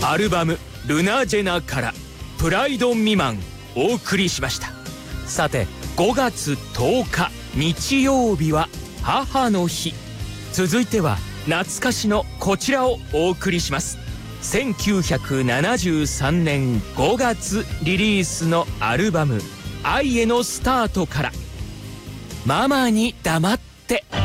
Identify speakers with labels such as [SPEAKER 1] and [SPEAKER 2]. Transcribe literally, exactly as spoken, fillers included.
[SPEAKER 1] アルバム「ルナジェナ」から「プライド未満」お送りしました。さてごがつとおか日曜日は母の日。続いては懐かしのこちらをお送りします。せんきゅうひゃくななじゅうさんねんごがつリリースのアルバム「愛へのスタート」から「ママに黙って」。